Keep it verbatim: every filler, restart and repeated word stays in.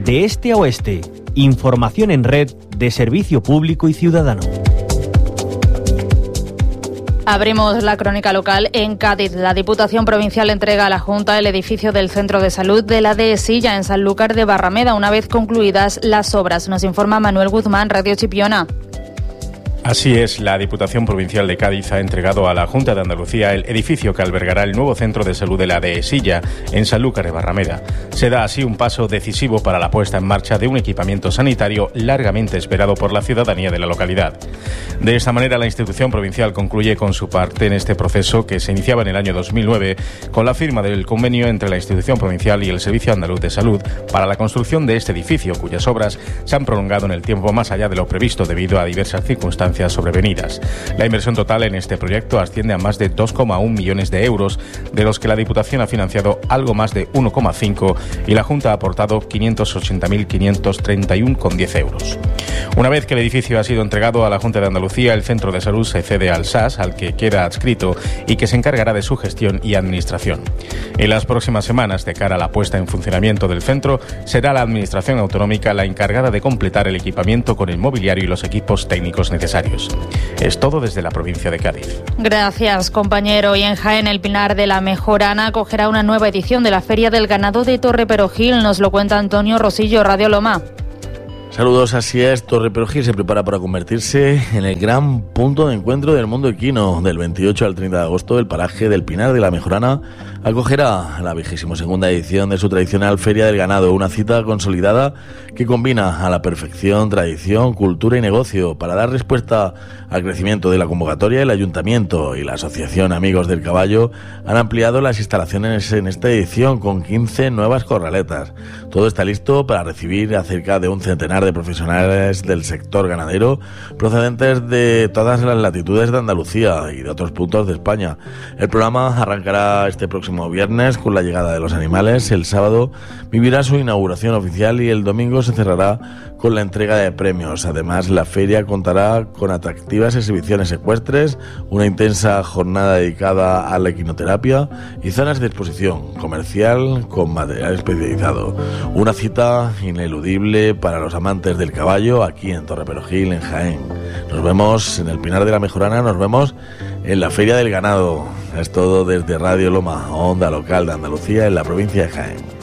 de este a oeste. Información en red de Servicio Público y Ciudadano. Abrimos la crónica local en Cádiz. La Diputación Provincial entrega a la Junta el edificio del Centro de Salud de la Dehesilla en Sanlúcar de Barrameda una vez concluidas las obras. Nos informa Manuel Guzmán, Radio Chipiona. Así es, la Diputación Provincial de Cádiz ha entregado a la Junta de Andalucía el edificio que albergará el nuevo Centro de Salud de la Dehesilla en Sanlúcar de Barrameda. Se da así un paso decisivo para la puesta en marcha de un equipamiento sanitario largamente esperado por la ciudadanía de la localidad. De esta manera, la institución provincial concluye con su parte en este proceso que se iniciaba en el año dos mil nueve con la firma del convenio entre la institución provincial y el Servicio Andaluz de Salud para la construcción de este edificio, cuyas obras se han prolongado en el tiempo más allá de lo previsto debido a diversas circunstancias sobrevenidas. La inversión total en este proyecto asciende a más de dos coma uno millones de euros, de los que la Diputación ha financiado algo más de uno coma cinco y la Junta ha aportado quinientos ochenta mil quinientos treinta y uno coma diez euros. Una vez que el edificio ha sido entregado a la Junta de Andalucía, el Centro de Salud se cede al S A S, al que queda adscrito y que se encargará de su gestión y administración. En las próximas semanas, de cara a la puesta en funcionamiento del centro, será la Administración Autonómica la encargada de completar el equipamiento con el mobiliario y los equipos técnicos necesarios. Es todo desde la provincia de Cádiz. Gracias, compañero. Y en Jaén, el Pinar de la Mejorana acogerá una nueva edición de la Feria del Ganado de Torreperogil. Nos lo cuenta Antonio Rosillo, Radio Loma. Saludos, así es. Torreperogil se prepara para convertirse en el gran punto de encuentro del mundo equino. Del veintiocho al treinta de agosto, el paraje del Pinar de la Mejorana acogerá la vigésima segunda edición de su tradicional Feria del Ganado, una cita consolidada que combina a la perfección tradición, cultura y negocio. Para dar respuesta al crecimiento de la convocatoria, el Ayuntamiento y la Asociación Amigos del Caballo han ampliado las instalaciones en esta edición con quince nuevas corraletas. Todo está listo para recibir a cerca de un centenar de profesionales del sector ganadero procedentes de todas las latitudes de Andalucía y de otros puntos de España. El programa arrancará este próximo viernes con la llegada de los animales. El sábado vivirá su inauguración oficial y el domingo se cerrará con la entrega de premios. Además, la feria contará con atractivas exhibiciones ecuestres, una intensa jornada dedicada a la equinoterapia y zonas de exposición comercial con material especializado. Una cita ineludible para los amantes del caballo aquí en Torreperogil, en Jaén. Nos vemos en el Pinar de la Mejorana, nos vemos en la Feria del Ganado. Es todo desde Radio Loma, onda local de Andalucía en la provincia de Jaén.